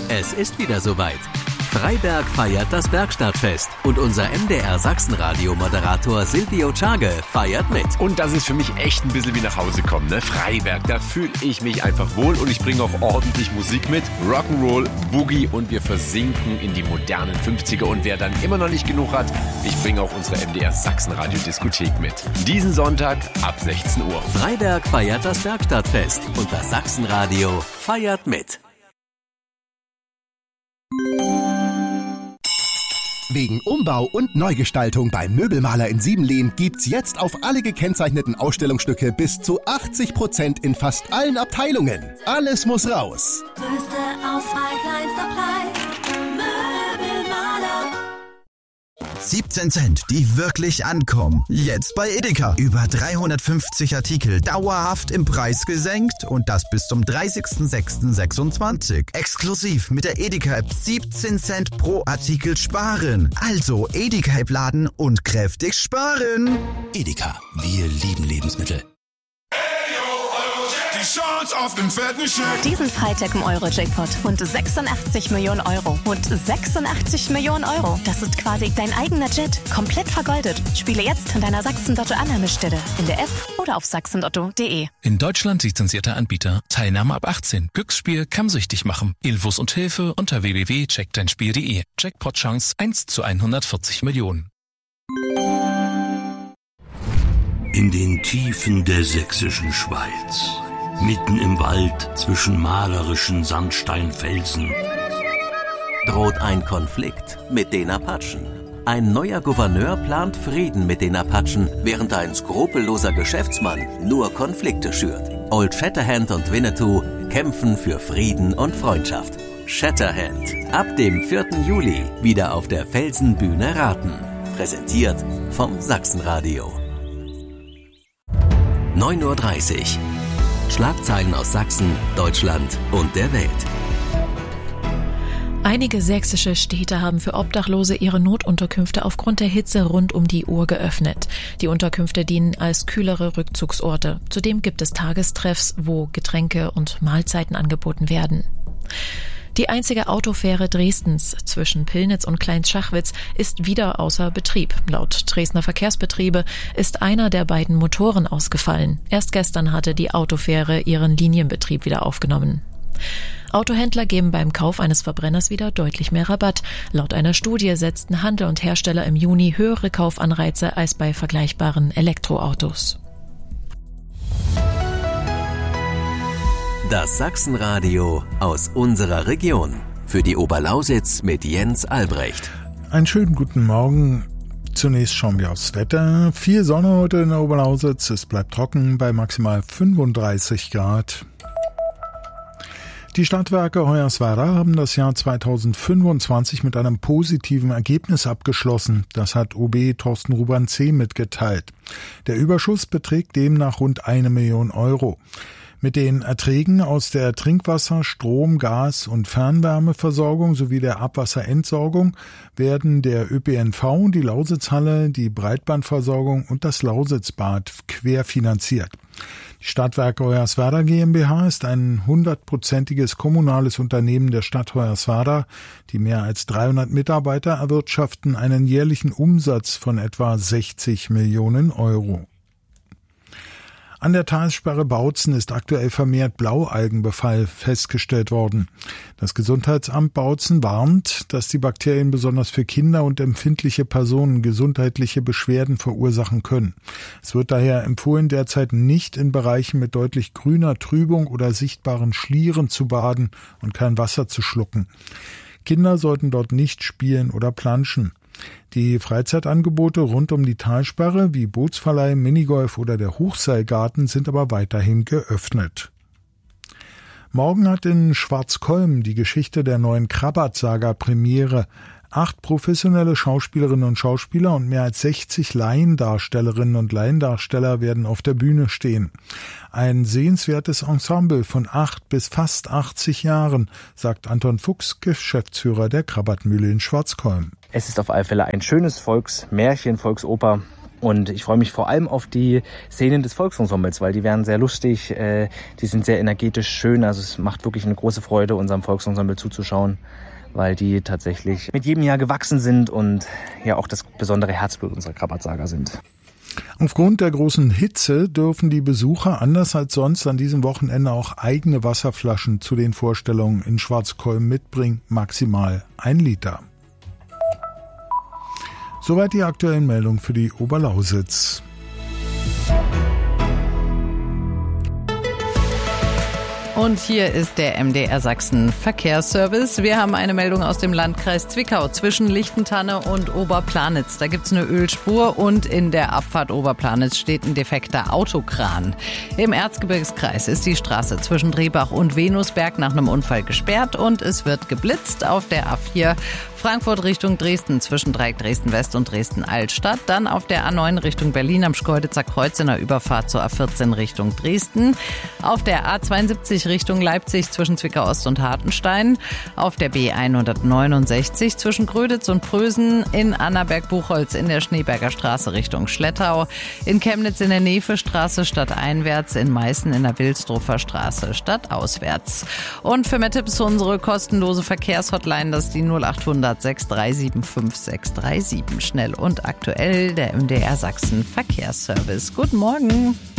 Es ist wieder soweit. Freiberg feiert das Bergstadtfest und unser MDR Sachsenradio-Moderator Silvio Czage feiert mit. Und das ist für mich echt ein bisschen wie nach Hause kommen, ne? Freiberg, da fühle ich mich einfach wohl und ich bringe auch ordentlich Musik mit. Rock'n'Roll, Boogie und wir versinken in die modernen 50er. Und wer dann immer noch nicht genug hat, ich bringe auch unsere MDR Sachsenradio-Diskothek mit. Diesen Sonntag ab 16 Uhr. Freiberg feiert das Bergstadtfest und das Sachsenradio feiert mit. Wegen Umbau und Neugestaltung beim Möbelmaler in Siebenlehn gibt's jetzt auf alle gekennzeichneten Ausstellungsstücke bis zu 80% in fast allen Abteilungen. Alles muss raus. Größte Auswahl, kleinster Preis. Möbelmaler. 17 Cent, die wirklich ankommen. Jetzt bei Edeka. Über 350 Artikel dauerhaft im Preis gesenkt und das bis zum 30.06.26. Exklusiv mit der Edeka-App 17 Cent pro Artikel sparen. Also Edeka-App laden und kräftig sparen. Edeka, wir lieben Lebensmittel. Die Chance auf den fetten Scheck. Diesen Freitag im Euro-Jackpot. Und 86 Millionen Euro. Und 86 Millionen Euro. Das ist quasi dein eigener Jet. Komplett vergoldet. Spiele jetzt an deiner Sachsen-Lotto-Annahmestelle. In der App oder auf sachsenlotto.de. In Deutschland lizenzierter Anbieter. Teilnahme ab 18. Glücksspiel kann süchtig machen. Infos und Hilfe unter www.checkdeinspiel.de. Jackpot-Chance 1:140 Millionen. In den Tiefen der sächsischen Schweiz, mitten im Wald zwischen malerischen Sandsteinfelsen, Droht ein Konflikt mit den Apachen. Ein neuer Gouverneur plant Frieden mit den Apachen, während ein skrupelloser Geschäftsmann nur Konflikte schürt. Old Shatterhand und Winnetou kämpfen für Frieden und Freundschaft. Shatterhand, ab dem 4. Juli wieder auf der Felsenbühne Raten. Präsentiert vom Sachsenradio. 9:30 Uhr. Schlagzeilen aus Sachsen, Deutschland und der Welt. Einige sächsische Städte haben für Obdachlose ihre Notunterkünfte aufgrund der Hitze rund um die Uhr geöffnet. Die Unterkünfte dienen als kühlere Rückzugsorte. Zudem gibt es Tagestreffs, wo Getränke und Mahlzeiten angeboten werden. Die einzige Autofähre Dresdens zwischen Pillnitz und Kleinschachwitz ist wieder außer Betrieb. Laut Dresdner Verkehrsbetriebe ist einer der beiden Motoren ausgefallen. Erst gestern hatte die Autofähre ihren Linienbetrieb wieder aufgenommen. Autohändler geben beim Kauf eines Verbrenners wieder deutlich mehr Rabatt. Laut einer Studie setzten Handel und Hersteller im Juni höhere Kaufanreize als bei vergleichbaren Elektroautos. Das Sachsenradio aus unserer Region. Für die Oberlausitz mit Jens Albrecht. Einen schönen guten Morgen. Zunächst schauen wir aufs Wetter. Viel Sonne heute in der Oberlausitz. Es bleibt trocken bei maximal 35 Grad. Die Stadtwerke Hoyerswerda haben das Jahr 2025 mit einem positiven Ergebnis abgeschlossen. Das hat OB Thorsten Ruban-C mitgeteilt. Der Überschuss beträgt demnach rund 1 Million Euro. Mit den Erträgen aus der Trinkwasser-, Strom-, Gas- und Fernwärmeversorgung sowie der Abwasserentsorgung werden der ÖPNV, die Lausitzhalle, die Breitbandversorgung und das Lausitzbad querfinanziert. Die Stadtwerke Hoyerswerda GmbH ist ein 100%iges kommunales Unternehmen der Stadt Hoyerswerda. Die mehr als 300 Mitarbeiter erwirtschaften einen jährlichen Umsatz von etwa 60 Millionen Euro. An der Talsperre Bautzen ist aktuell vermehrt Blaualgenbefall festgestellt worden. Das Gesundheitsamt Bautzen warnt, dass die Bakterien besonders für Kinder und empfindliche Personen gesundheitliche Beschwerden verursachen können. Es wird daher empfohlen, derzeit nicht in Bereichen mit deutlich grüner Trübung oder sichtbaren Schlieren zu baden und kein Wasser zu schlucken. Kinder sollten dort nicht spielen oder planschen. Die Freizeitangebote rund um die Talsperre wie Bootsverleih, Minigolf oder der Hochseilgarten sind aber weiterhin geöffnet. Morgen hat in Schwarzkolm die Geschichte der neuen Krabat-Saga Premiere. 8 professionelle Schauspielerinnen und Schauspieler und mehr als 60 Laiendarstellerinnen und Laiendarsteller werden auf der Bühne stehen. Ein sehenswertes Ensemble von 8 bis fast 80 Jahren, sagt Anton Fuchs, Geschäftsführer der Krabat-Mühle in Schwarzkolm. Es ist auf alle Fälle ein schönes Volksmärchen, Volksoper, Und ich freue mich vor allem auf die Szenen des Volksensembles, weil die werden sehr lustig, die sind sehr energetisch schön. Also es macht wirklich eine große Freude, unserem Volksensemble zuzuschauen, weil die tatsächlich mit jedem Jahr gewachsen sind und ja auch das besondere Herzblut unserer Krabat-Saga sind. Aufgrund der großen Hitze dürfen die Besucher anders als sonst an diesem Wochenende auch eigene Wasserflaschen zu den Vorstellungen in Schwarzkolm mitbringen, maximal 1 Liter. Soweit die aktuellen Meldungen für die Oberlausitz. Und hier ist der MDR Sachsen Verkehrsservice. Wir haben eine Meldung aus dem Landkreis Zwickau zwischen Lichtentanne und Oberplanitz. Da gibt's eine Ölspur und in der Abfahrt Oberplanitz steht ein defekter Autokran. Im Erzgebirgskreis ist die Straße zwischen Drehbach und Venusberg nach einem Unfall gesperrt und es wird geblitzt auf der A4 Frankfurt Richtung Dresden zwischen Dreieck Dresden-West und Dresden-Altstadt. Dann auf der A9 Richtung Berlin am Schkeuditzer Kreuz in der Überfahrt zur A14 Richtung Dresden. Auf der A72 Richtung Leipzig zwischen Zwickau-Ost und Hartenstein. Auf der B169 zwischen Gröditz und Prösen. In Annaberg-Buchholz in der Schneeberger Straße Richtung Schlettau. In Chemnitz in der Nevestraße stadteinwärts. In Meißen in der Wilsdruffer Straße stadtauswärts. Und für mehr Tipps unsere kostenlose Verkehrshotline, das ist die 0800 637 5637. Schnell und aktuell der MDR Sachsen Verkehrsservice. Guten Morgen.